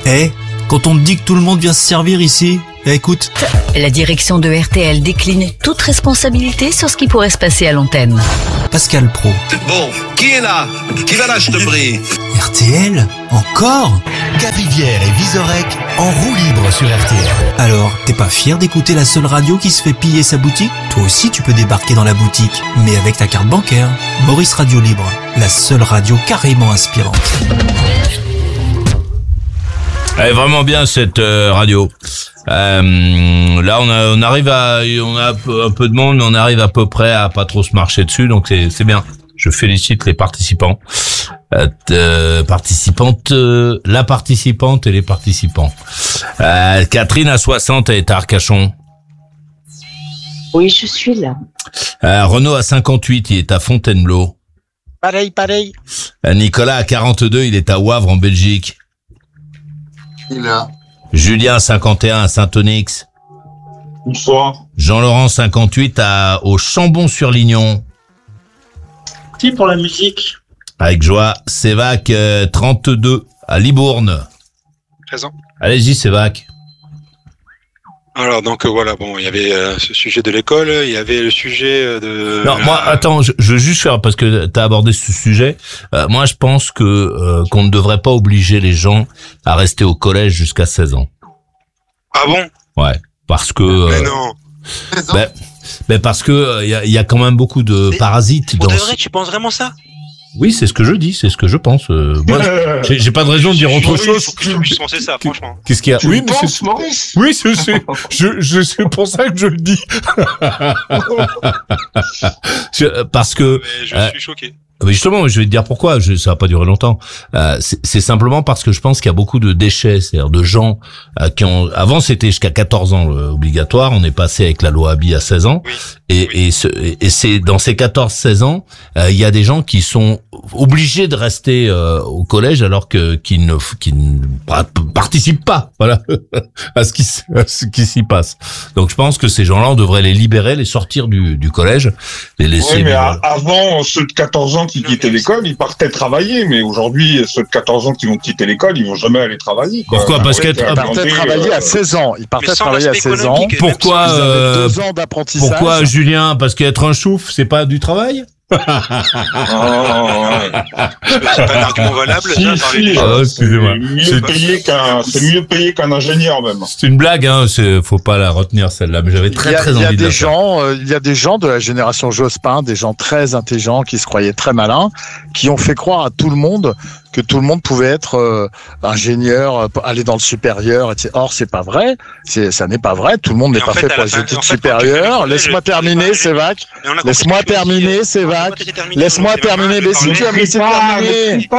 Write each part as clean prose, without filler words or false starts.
Quand on te dit que tout le monde vient se servir ici, écoute. La direction de RTL décline toute responsabilité sur ce qui pourrait se passer à l'antenne. Pascal Praud. Bon, qui est là? Qui va là, je te prie? RTL? Encore? Cabrivière et Vizorek en roue libre sur RTL. Alors, t'es pas fier d'écouter la seule radio qui se fait piller sa boutique? Toi aussi, tu peux débarquer dans la boutique, mais avec ta carte bancaire. Maurice Radio Libre, la seule radio carrément inspirante. Elle est vraiment bien cette radio. Là, on arrive on a un peu de monde, mais on arrive à peu près à pas trop se marcher dessus, donc c'est bien. Je félicite les participants, la participante et les participants. Catherine à 60 est à Arcachon. Oui, je suis là. Renaud à 58, il est à Fontainebleau. Pareil. Nicolas à 42, il est à Wavre en Belgique. Il est là. Julien 51 à Saint-Onyx. Bonsoir. Jean-Laurent 58 au Chambon-sur-Lignon. Merci pour la musique. Avec joie. Sévac 32 à Libourne. Présent. Allez-y Sévac. Alors donc voilà, bon, il y avait ce sujet de l'école, il y avait le sujet de... Non, moi, attends, je veux juste faire, parce que t'as abordé ce sujet, moi je pense que qu'on ne devrait pas obliger les gens à rester au collège jusqu'à 16 ans. Ah bon? Ouais, parce que... Mais non. Parce que il y a quand même beaucoup de parasites Pour dans... de vrai, tu penses vraiment ça? Oui, c'est ce que je dis, c'est ce que je pense. Moi, j'ai pas de raison de dire autre chose. Faut que je puisse penser ça, franchement. Qu'est-ce qu'il y a? Oui, mais c'est Maurice. Oui, c'est pour ça que je le dis. Parce que Mais je suis choqué. Mais justement, je vais te dire pourquoi. Ça va pas durer longtemps. C'est simplement parce que je pense qu'il y a beaucoup de déchets, c'est-à-dire de gens qui ont. Avant, c'était jusqu'à 14 ans obligatoire. On est passé avec la loi Abi à 16 ans. Oui. Et c'est dans ces 14-16 ans, il y a des gens qui sont obligés de rester au collège alors qui ne participent pas, voilà, à ce qui s'y passe. Donc je pense que ces gens-là, on devrait les libérer, les sortir du collège, les laisser. Oui, mais avant, ceux de 14 ans qui quittaient l'école, ils partaient travailler. Mais aujourd'hui, ceux de 14 ans qui vont quitter l'école, ils vont jamais aller travailler. Pourquoi? Parce Ils partaient travailler à 16 ans. Ils partaient travailler à 16 ans. Pourquoi? Ils avaient 2 ans d'apprentissage. Pourquoi, Julien? Parce qu'être un chouf, c'est pas du travail? C'est pas un argument valable. Excusez-moi. C'est mieux payé qu'un ingénieur, même. C'est une blague, hein. Faut pas la retenir, celle-là. Mais j'avais très envie de la faire. Il y a des gens de la génération Jospin, des gens très intelligents qui se croyaient très malins, qui ont fait croire à tout le monde que tout le monde pouvait être ingénieur, aller dans le supérieur, etc. Or, c'est pas vrai. Ça n'est pas vrai. Tout le monde n'est pas fait pour les études supérieures. Laisse-moi terminer, Sévac. Laisse-moi terminer, Sévac. Laisse-moi terminer. Mais si tu as me laissé terminer.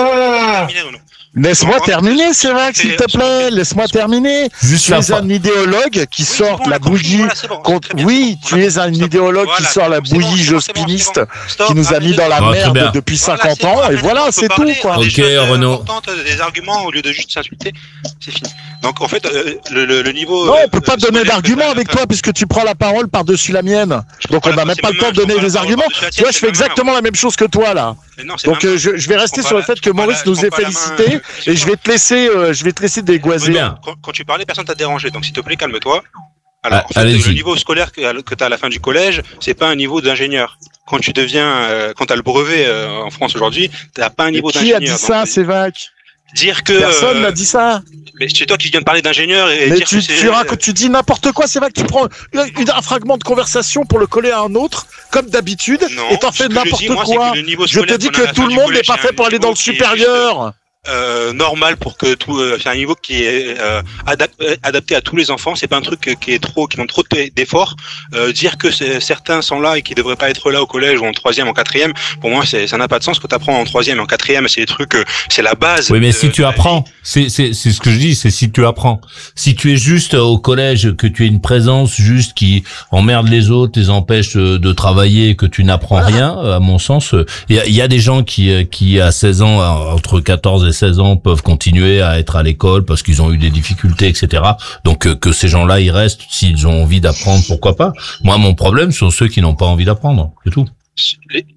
Laisse-moi terminer, Sévac, s'il te plaît. Laisse-moi terminer. Tu es un idéologue qui sort la bouillie. Oui, tu es un idéologue qui sort la bouillie jospiniste qui nous a mis dans la merde depuis 50 ans. Et voilà, c'est tout, quoi. Ok, Renaud. Des arguments au lieu de juste s'insulter, c'est fini. Donc en fait, le niveau. Non, on peut pas donner d'arguments avec toi puisque tu prends la parole par-dessus la mienne. Donc on n'a même pas le temps de donner des arguments. Tu vois, je fais exactement la même chose que toi là. Donc je vais rester sur le fait que Maurice nous ait félicité et je vais te laisser dégoiser. Quand tu parlais, personne t'a dérangé. Donc s'il te plaît, calme-toi. Alors, en fait, le niveau scolaire que tu as à la fin du collège, c'est pas un niveau d'ingénieur. Quand tu deviens, quand tu as le brevet en France aujourd'hui, tu n'as pas un niveau d'ingénieur. Qui a dit ça, Sévac? Dire que personne n'a dit ça. Mais c'est toi qui viens de parler d'ingénieur et mais dire que tu dis n'importe quoi, c'est vrai que tu prends un fragment de conversation pour le coller à un autre, comme d'habitude, et t'en fais n'importe quoi. Je te dis que tout le monde n'est pas fait pour aller dans le supérieur. Normal pour que tout c'est un niveau qui est adapté à tous les enfants, c'est pas un truc qui demande trop d'efforts. Dire que certains sont là et qui devraient pas être là au collège ou en troisième, en quatrième, pour moi ça n'a pas de sens. Ce que t'apprends en troisième et en quatrième, c'est des trucs, c'est la base. Oui, mais si tu apprends, c'est ce que je dis, c'est si tu apprends. Si tu es juste au collège, que tu es une présence juste qui emmerde les autres, les empêche de travailler, que tu n'apprends rien, à mon sens, il y a des gens qui à 16 ans, entre 14 et 16 ans, peuvent continuer à être à l'école parce qu'ils ont eu des difficultés, etc. Donc que ces gens-là, ils restent s'ils ont envie d'apprendre, pourquoi pas. Moi, mon problème, ce sont ceux qui n'ont pas envie d'apprendre, c'est tout.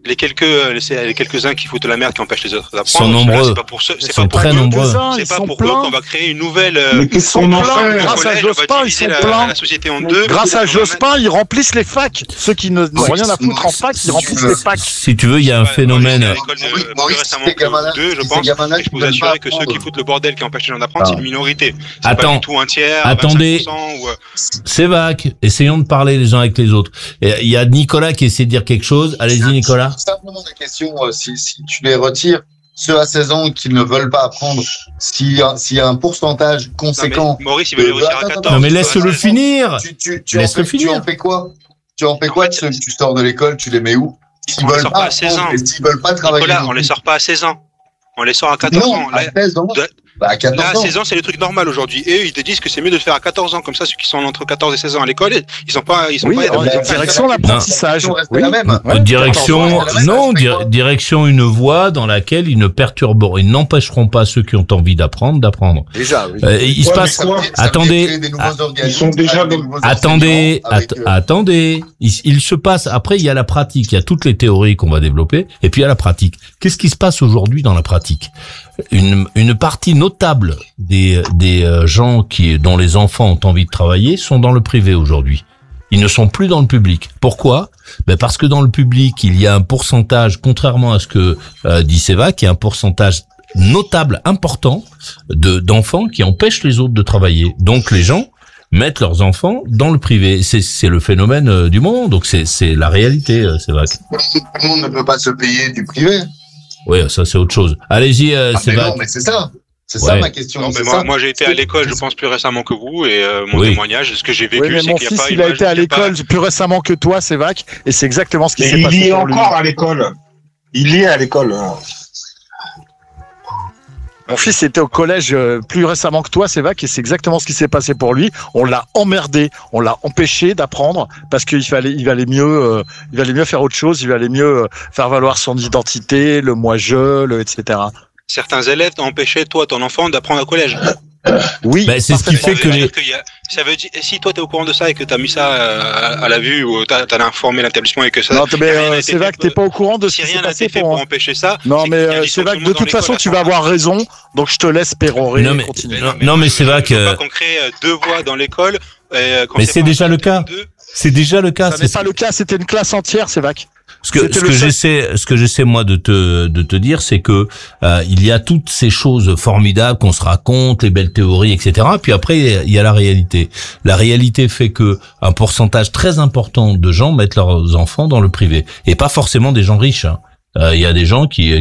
les quelques-uns qui foutent la merde, qui empêchent les autres d'apprendre. Sont nombreux. C'est pas pour ceux, Ils sont très nombreux. C'est pas pour eux qu'on va créer une nouvelle. Mais qu'est-ce qu'on en fait ? Grâce à Jospin, ils sont pleins. La société en deux. Grâce à Jospin, ils remplissent les facs. Ceux qui n'ont rien à foutre en fac, ils remplissent les facs. Si tu veux, il y a un phénomène. Plus récemment que deux, je pense. Et je peux vous assurer que ceux qui foutent le bordel, qui empêchent les gens d'apprendre, c'est une minorité. C'est pas du tout un tiers. Attendez. C'est vague. Essayons de parler les uns avec les autres. Il y a Nicolas qui essaie de dire quelque chose. Allez-y, Nicolas. Simplement la question, si tu les retires, ceux à 16 ans qui ne veulent pas apprendre, s'il y a un pourcentage conséquent. Maurice, il veut les retirer à 14. Non, mais laisse-le finir. Laisse-le finir. Tu en fais quoi de ceux que tu sors de l'école, tu les mets où? On les sort pas à 16 ans. S'ils veulent pas travailler. Nicolas, on les sort pas à 16 ans. On les sort à 14 ans. À 16 ans. À 14 là, à 16 ans, c'est le truc normal aujourd'hui. Et ils te disent que c'est mieux de le faire à 14 ans. Comme ça, ceux qui sont entre 14 et 16 ans à l'école, ils sont pas direction l'apprentissage. Oui. La même. Direction une voie dans laquelle ils ne perturberont, ils n'empêcheront pas ceux qui ont envie d'apprendre. Déjà, oui. Il se passe, attendez, ils sont déjà attendez. Il se passe, après, il y a la pratique, il y a toutes les théories qu'on va développer, et puis il y a la pratique. Qu'est-ce qui se passe aujourd'hui dans la pratique? Une partie notable des gens dont les enfants ont envie de travailler sont dans le privé aujourd'hui. Ils ne sont plus dans le public. Pourquoi? Parce que dans le public, il y a un pourcentage, contrairement à ce que dit Sévac, il y a un pourcentage notable, important, d'enfants qui empêchent les autres de travailler. Donc les gens mettent leurs enfants dans le privé. C'est le phénomène du moment. Donc c'est la réalité, Sévac. Tout le monde ne peut pas se payer du privé. Oui, ça c'est autre chose. Allez-y, Sévac. Non, mais c'est ça. C'est ça ma question. Non, mais moi j'ai été à l'école, je pense, plus récemment que vous, et mon témoignage, ce que j'ai vécu, c'est qu'il n'y a pas. Il a été à l'école plus récemment que toi, Sévac, et c'est exactement ce qui s'est passé. Il y est encore à l'école. Il y est à l'école. Mon fils était au collège plus récemment que toi, Sévac, et c'est exactement ce qui s'est passé pour lui. On l'a emmerdé, on l'a empêché d'apprendre parce qu'il valait mieux faire autre chose, il valait mieux faire valoir son identité, le moi-je, etc. Certains élèves t'ont empêché, toi, ton enfant, d'apprendre au collège. Oui. C'est ce qui fait que ça veut dire, si toi t'es au courant de ça et que t'as mis ça à la vue ou t'as informé l'établissement et que ça. Non, mais Sévac, t'es pas au courant de ce qui s'est s'est passé été fait pour empêcher ça. Non, mais Sévac, de toute façon, tu vas avoir raison, donc je te laisse pérorer. Non, mais Sévac. Qu'on crée deux voies dans l'école. Mais c'est déjà le cas. C'est déjà le cas. Ça n'est pas le cas. C'était une classe entière, Sévac. Ce que j'essaie moi de te dire, c'est que il y a toutes ces choses formidables qu'on se raconte, les belles théories, etc. Puis après il y a la réalité. La réalité fait que un pourcentage très important de gens mettent leurs enfants dans le privé, et pas forcément des gens riches. Hein. Il y a des gens qui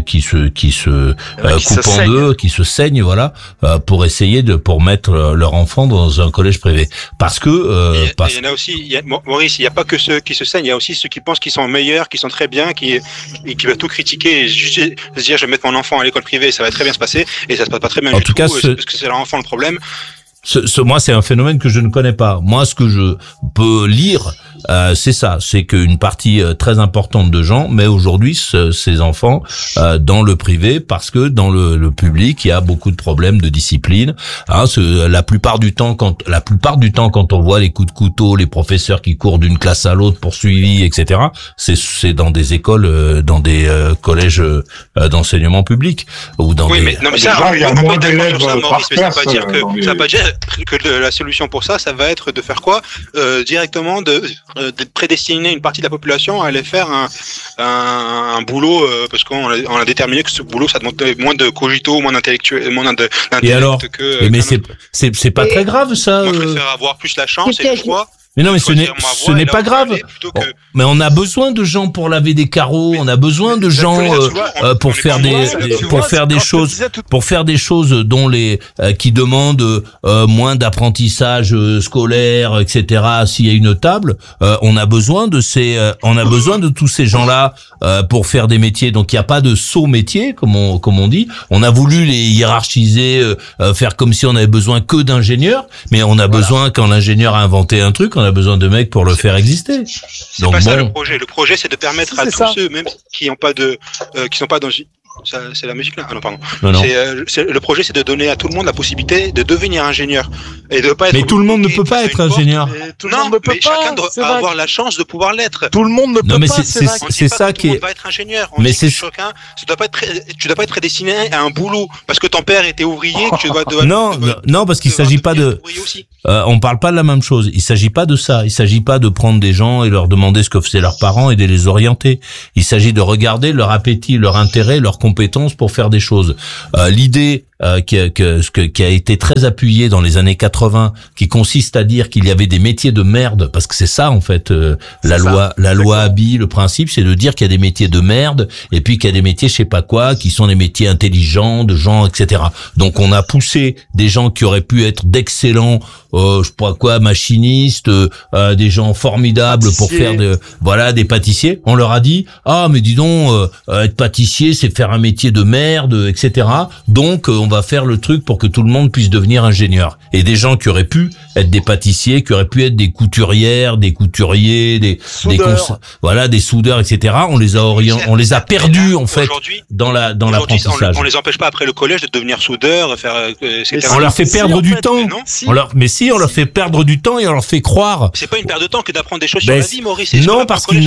se coupent en deux, qui se saignent, voilà, pour essayer pour mettre leur enfant dans un collège privé. Parce que il y en a aussi, Maurice, il n'y a pas que ceux qui se saignent, il y a aussi ceux qui pensent qu'ils sont meilleurs, qui sont très bien, qui veulent tout critiquer et juste se dire je vais mettre mon enfant à l'école privée, ça va très bien se passer, et ça se passe pas très bien du tout, parce que c'est leur enfant le problème. Moi, c'est un phénomène que je ne connais pas. Moi, ce que je peux lire, c'est ça. C'est qu'une partie très importante de gens met aujourd'hui ces enfants dans le privé, parce que dans le public, il y a beaucoup de problèmes de discipline. Hein, la plupart du temps, quand on voit les coups de couteau, les professeurs qui courent d'une classe à l'autre poursuivis, etc., c'est dans des écoles, dans des collèges d'enseignement public ou dans mais ça, on peut pas dire ça, Maurice, mais ça veut pas dire que la solution pour ça va être de faire quoi? Directement de prédestiner une partie de la population à aller faire un boulot, parce qu'on a déterminé que ce boulot, ça demande moins de cogito, moins d'intellectuel, moins d'intellect. Et alors? Mais c'est pas très grave, ça. Moi, je préfère avoir plus la chance et le choix. Mais non, mais ce n'est pas grave. Mais on a besoin de gens pour laver des carreaux, on a besoin de gens pour faire des choses dont qui demandent moins d'apprentissage scolaire, etc. S'il y a une table, on a besoin de tous ces gens-là pour faire des métiers. Donc il n'y a pas de saut métier, comme on dit. On a voulu les hiérarchiser, faire comme si on avait besoin que d'ingénieurs, mais on a besoin, quand l'ingénieur a inventé un truc, on a besoin de mecs pour le faire exister. C'est pas ça le projet. Le projet, c'est de permettre à tous ceux, même qui n'ont pas qui sont pas dans C'est la musique là. Ah non, pardon. Non. Le projet, c'est de donner à tout le monde la possibilité de devenir ingénieur et de pas être. Mais tout le monde ne peut pas être ingénieur. Non, mais chacun doit avoir la chance de pouvoir l'être. Tout le monde ne peut pas. C'est ça qui est. Tout le monde va être ingénieur. Mais c'est chacun. Tu dois pas être prédestiné à un boulot parce que ton père était ouvrier. Que tu dois non, parce qu'il s'agit pas de. On parle pas de la même chose. Il s'agit pas de ça. Il s'agit pas de prendre des gens et leur demander ce que faisaient leurs parents et de les orienter. Il s'agit de regarder leur appétit, leur intérêt, leurs compétences pour faire des choses. L'idée qui a été très appuyée dans les années 80, qui consiste à dire qu'il y avait des métiers de merde, parce que c'est ça en fait la loi Haby, le principe, c'est de dire qu'il y a des métiers de merde et puis qu'il y a des métiers je sais pas quoi qui sont des métiers intelligents, de gens, etc. Donc on a poussé des gens qui auraient pu être d'excellents je sais pas quoi, machinistes, des gens formidables pour faire des pâtissiers. On leur a dit mais dis donc être pâtissier c'est faire un métier de merde, etc. Donc on va faire le truc pour que tout le monde puisse devenir ingénieur. Et des gens qui auraient pu être des pâtissiers, qui auraient pu être des couturières, des couturiers, des soudeurs, etc. On les a perdus en fait dans l'apprentissage. On les empêche pas après le collège de devenir soudeurs, etc. On leur fait perdre du temps. On leur fait perdre du temps et on leur fait croire. C'est pas une perte de temps que d'apprendre des choses sur la vie, Maurice. Non, parce qu'ils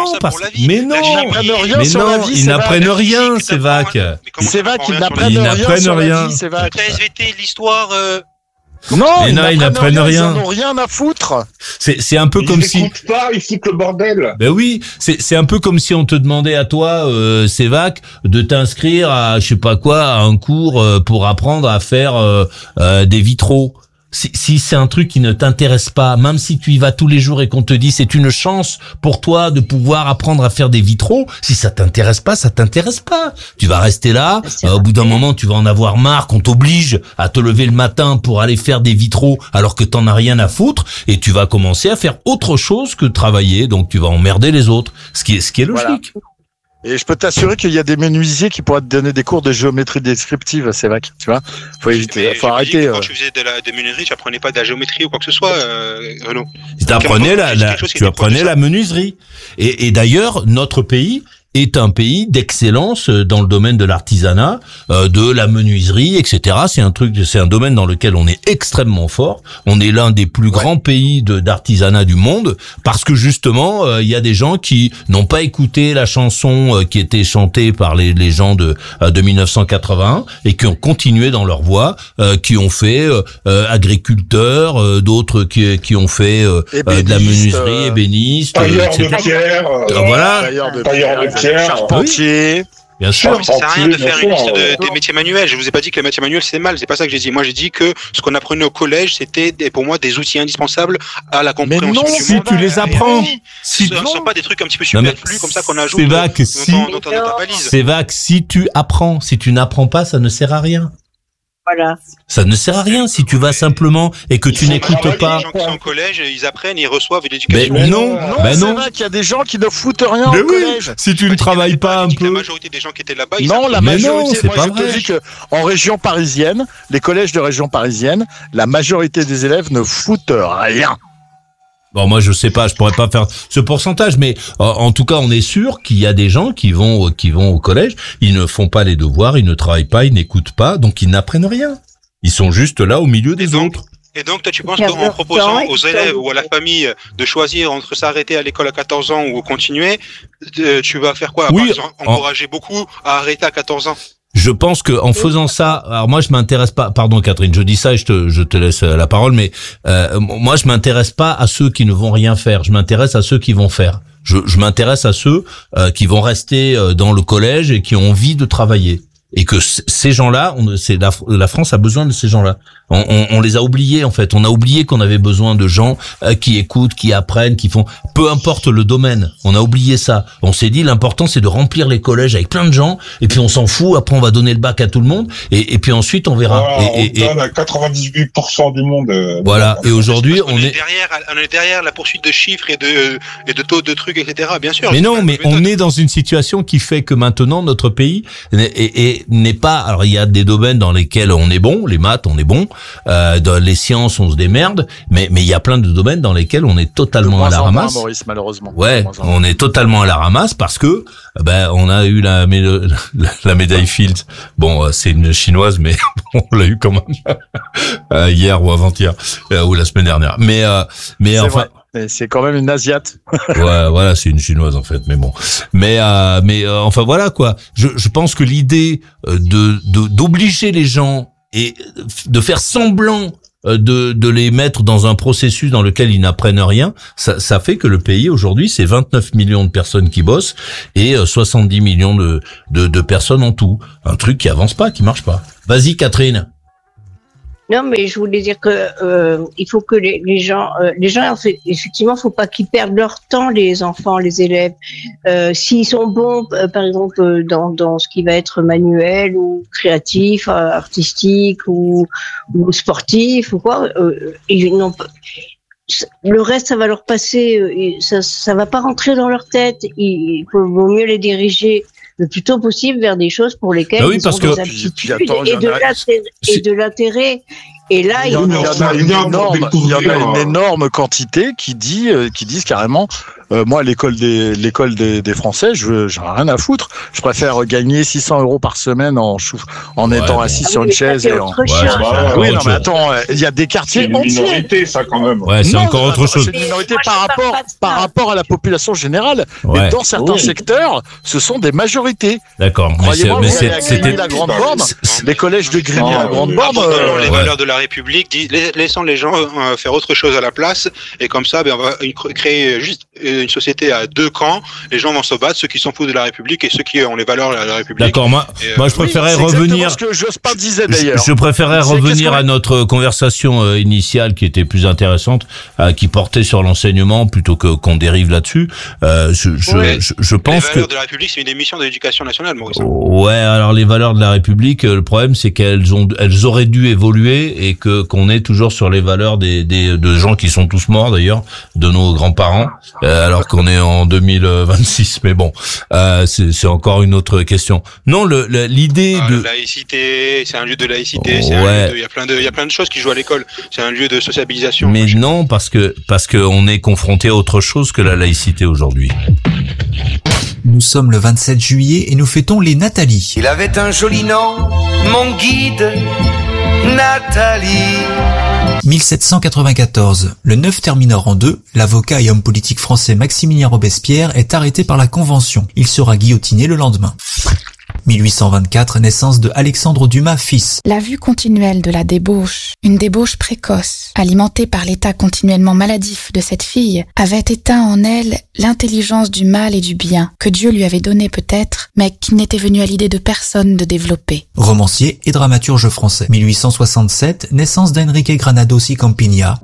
n'apprennent rien, c'est vague. C'est vague, ils n'apprennent rien. C'est vague. La SVT, l'histoire. Non, ils n'apprennent rien. Ils n'en ont rien à foutre. C'est un peu comme si. Ils n'écoutent pas, ils foutent le bordel. Ben oui, c'est un peu comme si on te demandait à toi, Sévac, de t'inscrire à je sais pas quoi, à un cours pour apprendre à faire des vitraux. Si c'est un truc qui ne t'intéresse pas, même si tu y vas tous les jours et qu'on te dit c'est une chance pour toi de pouvoir apprendre à faire des vitraux, si ça t'intéresse pas, ça t'intéresse pas. Tu vas rester là, au bout d'un moment tu vas en avoir marre qu'on t'oblige à te lever le matin pour aller faire des vitraux alors que t'en as rien à foutre et tu vas commencer à faire autre chose que travailler, donc tu vas emmerder les autres, ce qui est logique. Voilà. Et je peux t'assurer qu'il y a des menuisiers qui pourraient te donner des cours de géométrie descriptive, c'est vrai, tu vois. Faut éviter, faut arrêter. Quand tu faisais de menuiserie, tu apprenais pas de la géométrie ou quoi que ce soit, Renaud. Tu apprenais la menuiserie. Et d'ailleurs, notre pays est un pays d'excellence dans le domaine de l'artisanat, de la menuiserie, etc. C'est un domaine dans lequel on est extrêmement fort. On est l'un des plus grands pays d'artisanat du monde parce que justement, il y a des gens qui n'ont pas écouté la chanson qui était chantée par les gens de 1981 et qui ont continué dans leur voie, qui ont fait agriculteurs, d'autres qui ont fait de la menuiserie, ébénistes, etc. Tailleur de pierre. Charpentier. Bien sûr. Ça sert à rien de faire une liste des métiers manuels. Je vous ai pas dit que les métiers manuels c'est mal. C'est pas ça que j'ai dit. Moi j'ai dit que ce qu'on apprenait au collège c'était pour moi des outils indispensables à la compréhension du monde. Mais non, si tu les apprends. Ce sont pas des trucs un petit peu superflus comme ça qu'on ajoute. C'est vague. Si tu apprends, si tu n'apprends pas, ça ne sert à rien. Voilà. Ça ne sert à rien si tu vas simplement et que tu n'écoutes pas. Les gens qui sont au collège, ils apprennent, ils reçoivent l'éducation. Mais non. C'est vrai qu'il y a des gens qui ne foutent rien au collège. Si tu ne travailles pas un peu. La majorité des gens qui étaient là-bas, la majorité. C'est pas je te vrai. dis que en région parisienne, les collèges de région parisienne, la majorité des élèves ne foutent rien. Bon, moi, je sais pas, je pourrais pas faire ce pourcentage, mais en tout cas, on est sûr qu'il y a des gens qui vont au collège, ils ne font pas les devoirs, ils ne travaillent pas, ils n'écoutent pas, donc ils n'apprennent rien. Ils sont juste là au milieu des autres. Et donc, toi, tu penses qu'en proposant aux élèves ou à la famille de choisir entre s'arrêter à l'école à 14 ans ou continuer, tu vas faire quoi? Oui, par exemple, encourager beaucoup à arrêter à 14 ans. Je pense que en faisant ça, alors moi je m'intéresse pas, pardon Catherine, je dis ça et je te laisse la parole, mais moi je m'intéresse pas à ceux qui ne vont rien faire, je m'intéresse à ceux qui vont faire. Je m'intéresse à ceux qui vont rester dans le collège et qui ont envie de travailler. Et que ces gens-là, la France a besoin de ces gens-là. On les a oubliés en fait. On a oublié qu'on avait besoin de gens qui écoutent, qui apprennent, qui font. Peu importe le domaine, on a oublié ça. On s'est dit l'important c'est de remplir les collèges avec plein de gens. Et puis on s'en fout. Après on va donner le bac à tout le monde. Et puis ensuite on verra. Voilà, on donne à 98% du monde. Voilà. Et aujourd'hui on est derrière la poursuite de chiffres et de taux de trucs, etc. Bien sûr. Mais non, mais on est dans une situation qui fait que maintenant notre pays l'université n'est pas. Alors il y a des domaines dans lesquels on est bon, les maths on est bon, dans les sciences on se démerde, mais il y a plein de domaines dans lesquels on est totalement à la ramasse. Maurice, malheureusement. Ouais, on est totalement à la ramasse parce que on a eu la médaille Fields. Bon, c'est une chinoise, mais on l'a eu quand même hier ou avant-hier ou la semaine dernière. Mais c'est enfin. Vrai. C'est quand même une Asiate. Ouais, voilà, c'est une chinoise en fait, mais bon. Mais enfin voilà quoi. Je pense que l'idée d'obliger les gens et de faire semblant de les mettre dans un processus dans lequel ils n'apprennent rien, ça fait que le pays aujourd'hui, c'est 29 millions de personnes qui bossent et 70 millions de personnes en tout. Un truc qui avance pas, qui marche pas. Vas-y Catherine. Non, mais je voulais dire que il faut que les gens, en fait, effectivement, faut pas qu'ils perdent leur temps, les enfants, les élèves. S'ils sont bons, par exemple, dans ce qui va être manuel ou créatif, artistique ou sportif ou quoi, ils n'ont pas. Le reste, ça va leur passer, ça va pas rentrer dans leur tête. Il vaut mieux les diriger le plus tôt possible vers des choses pour lesquelles ils ont des aptitudes et de l'intérêt. Et là, il y en a une énorme quantité qui disent carrément, moi, l'école des Français, j'en ai rien à foutre. Je préfère gagner 600 € par semaine en étant assis sur une chaise et en. Oui, non, mais attends, il y a des quartiers entiers. C'est une minorité, ça, quand même. Ouais, c'est encore autre chose. C'est une minorité par rapport à la population générale. Ouais. Mais dans certains secteurs, ce sont des majorités. D'accord. Croyez-moi, c'était la Grande Borne, les collèges de Grigny à la Grande Borne. Les valeurs de la République, laissant les gens faire autre chose à la place, et comme ça, on va créer juste une société à deux camps. Les gens vont se battre, ceux qui s'en foutent de la République et ceux qui ont les valeurs de la République. D'accord, moi je préférais revenir. Ce que Jospin disait d'ailleurs. Je préférais revenir à notre conversation initiale qui était plus intéressante, qui portait sur l'enseignement plutôt qu'on dérive là-dessus. Je pense que les valeurs de la République, c'est une émission de l'éducation nationale, Maurice. Ouais, alors les valeurs de la République, le problème c'est qu'elles auraient dû évoluer et qu'on est toujours sur les valeurs de gens qui sont tous morts d'ailleurs, de nos grands-parents, alors qu'on est en 2026. Mais bon, c'est encore une autre question. Non, l'idée de laïcité, c'est un lieu de laïcité. Il y a plein de choses qui jouent à l'école. C'est un lieu de sociabilisation. Mais non, parce que on est confronté à autre chose que la laïcité aujourd'hui. Nous sommes le 27 juillet et nous fêtons les Nathalie. Il avait un joli nom, mon guide, Nathalie. 1794. Le 9 termineur en 2, l'avocat et homme politique français Maximilien Robespierre est arrêté par la Convention. Il sera guillotiné le lendemain. 1824, naissance de Alexandre Dumas, fils. La vue continuelle de la débauche, une débauche précoce, alimentée par l'état continuellement maladif de cette fille, avait éteint en elle l'intelligence du mal et du bien, que Dieu lui avait donné peut-être, mais qu'il n'était venu à l'idée de personne de développer. Romancier et dramaturge français. 1867, naissance d'Enrique Granados y Campigna.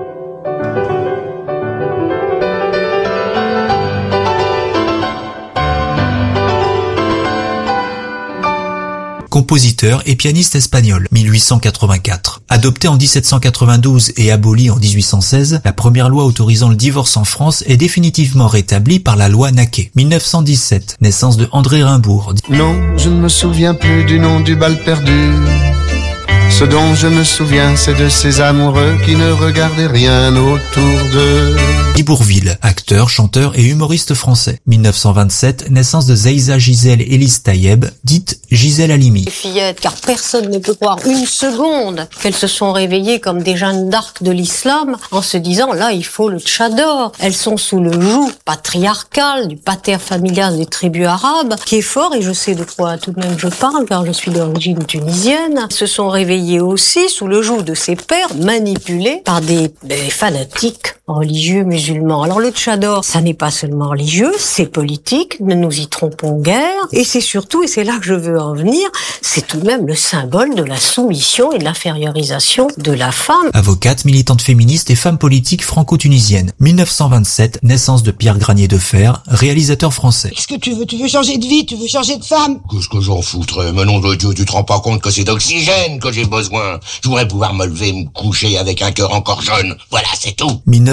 Compositeur et pianiste espagnol, 1884. Adopté en 1792 et aboli en 1816, la première loi autorisant le divorce en France est définitivement rétablie par la loi Naquet. 1917, naissance de André Rimbaud. Non, je ne me souviens plus du nom du bal perdu. Ce dont je me souviens, c'est de ces amoureux qui ne regardaient rien autour d'eux. Libourville, acteur, chanteur et humoriste français. 1927, naissance de Zeiza Gisèle Elise Tayeb, dite Gisèle Halimi. Les fillettes, car personne ne peut croire une seconde qu'elles se sont réveillées comme des Jeanne d'Arc de l'islam en se disant là il faut le tchador. Elles sont sous le joug patriarcal du pater familial des tribus arabes qui est fort et je sais de quoi tout de même je parle car je suis d'origine tunisienne. Se sont réveillées aussi sous le joug de ces pères manipulés par des fanatiques religieux musulmans. Alors le tchador, ça n'est pas seulement religieux, c'est politique, ne nous y trompons guère, et c'est surtout, et c'est là que je veux en venir, c'est tout de même le symbole de la soumission et de l'infériorisation de la femme. Avocate, militante féministe et femme politique franco-tunisienne. 1927, naissance de Pierre Granier de Fer, réalisateur français. Qu'est-ce que tu veux? Tu veux changer de vie? Tu veux changer de femme? Qu'est-ce que j'en foutrais? Mais nom de Dieu, tu te rends pas compte que c'est d'oxygène que j'ai besoin? Je voudrais pouvoir me lever et me coucher avec un cœur encore jeune. Voilà, c'est tout.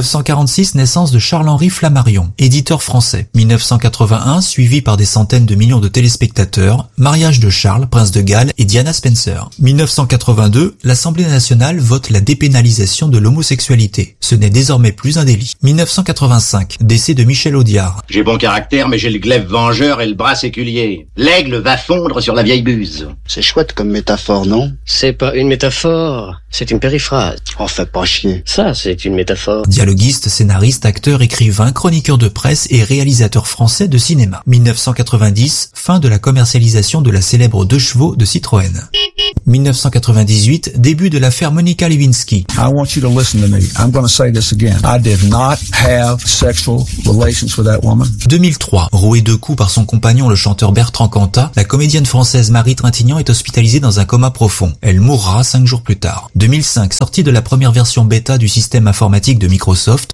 1946, naissance de Charles-Henri Flammarion, éditeur français. 1981, suivi par des centaines de millions de téléspectateurs, mariage de Charles, prince de Galles et Diana Spencer. 1982, l'Assemblée nationale vote la dépénalisation de l'homosexualité. Ce n'est désormais plus un délit. 1985, décès de Michel Audiard. J'ai bon caractère, mais j'ai le glaive vengeur et le bras séculier. L'aigle va fondre sur la vieille buse. C'est chouette comme métaphore, non? C'est pas une métaphore, c'est une périphrase. Oh, fais pas chier. Ça, c'est une métaphore. Dialoguiste, scénariste, acteur, écrivain, chroniqueur de presse et réalisateur français de cinéma. 1990, fin de la commercialisation de la célèbre 2 chevaux de Citroën. 1998, début de l'affaire Monica Lewinsky. I want you to listen to me. I'm going to say this again. I did not have sexual relations with that woman. 2003, rouée de coups par son compagnon le chanteur Bertrand Cantat, la comédienne française Marie Trintignant est hospitalisée dans un coma profond. Elle mourra 5 jours plus tard. 2005, sortie de la première version bêta du système informatique de Microsoft.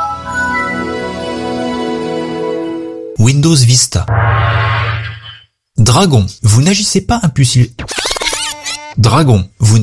Windows Vista. Dragon, vous n'agissez pas impulsivement. Dragon, vous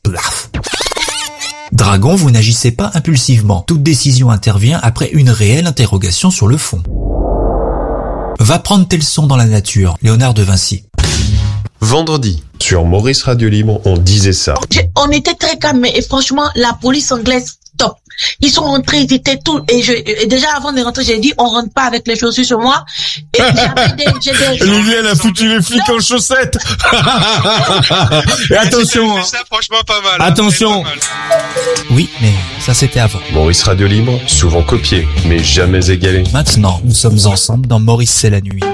n'agissez pas impulsivement. Toute décision intervient après une réelle interrogation sur le fond. Va prendre tes leçons dans la nature. Léonard de Vinci. Vendredi, sur Maurice Radio Libre, on disait ça. On était très calme et franchement, la police anglaise, top. Ils sont rentrés, ils étaient tout, et déjà avant de rentrer, j'ai dit, on rentre pas avec les chaussures sur moi. Et j'ai des Olivier, elle a foutu les flics en chaussettes. Et attention, ça, franchement, pas mal. Attention. Oui, mais ça c'était avant. Maurice Radio Libre, souvent copié, mais jamais égalé. Maintenant, nous sommes ensemble dans Maurice c'est la nuit.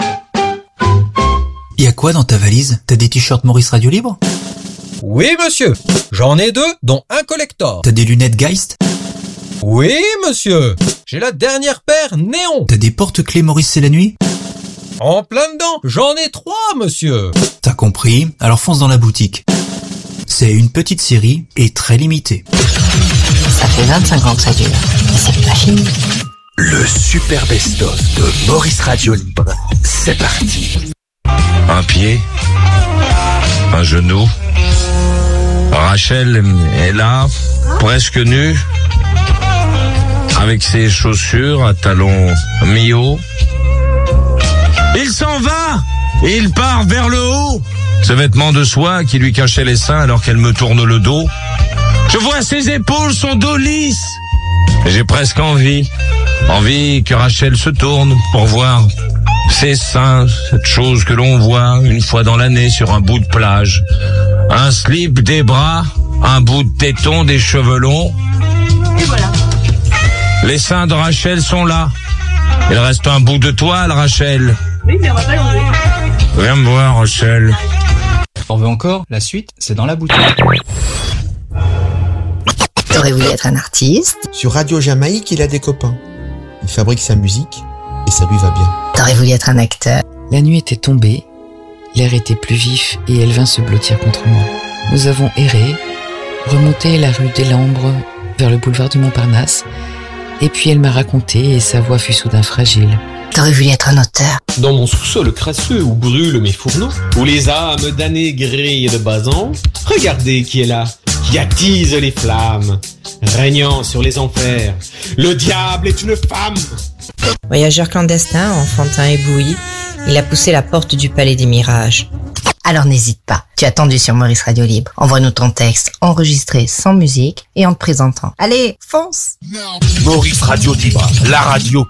Y a quoi dans ta valise? T'as des t-shirts Maurice Radio Libre? Oui, monsieur. J'en ai 2, dont un collector. T'as des lunettes Geist? Oui, monsieur. J'ai la dernière paire néon. T'as des porte-clés Maurice c'est la nuit? En plein dedans. J'en ai 3, monsieur. T'as compris? Alors fonce dans la boutique. C'est une petite série et très limitée. Ça fait 25 ans que ça dure. Et c'est pas fini. Le super best-of de Maurice Radio Libre. C'est parti. Un pied, un genou. Rachel est là, presque nue, avec ses chaussures à talons mi-hauts. Il s'en va! Il part vers le haut. Ce vêtement de soie qui lui cachait les seins alors qu'elle me tourne le dos. Je vois ses épaules, son dos lisse. Et j'ai presque envie que Rachel se tourne pour voir ses seins, cette chose que l'on voit une fois dans l'année sur un bout de plage. Un slip, des bras, un bout de téton, des cheveux longs. Et voilà. Les seins de Rachel sont là. Il reste un bout de toile, Rachel. Oui, mais on va pas l'enlever. Viens me voir, Rachel. On veut encore? La suite, c'est dans la boutique. T'aurais voulu être un artiste? Sur Radio Jamaïque, il a des copains. Il fabrique sa musique et ça lui va bien. T'aurais voulu être un acteur? La nuit était tombée, l'air était plus vif et elle vint se blottir contre moi. Nous avons erré, remonté la rue des Lambres vers le boulevard du Montparnasse, et puis elle m'a raconté et sa voix fut soudain fragile. T'aurais voulu être un auteur? Dans mon sous-sol crasseux où brûlent mes fourneaux, où les âmes damnées grillent de bas en, regardez qui est là, qui attise les flammes, régnant sur les enfers. Le diable est une femme. Voyageur clandestin, enfantin ébloui, il a poussé la porte du palais des mirages. Alors n'hésite pas, tu as attendu sur Maurice Radio Libre. Envoie-nous ton texte enregistré sans musique et en te présentant. Allez, fonce! Maurice Radio Libre, la radio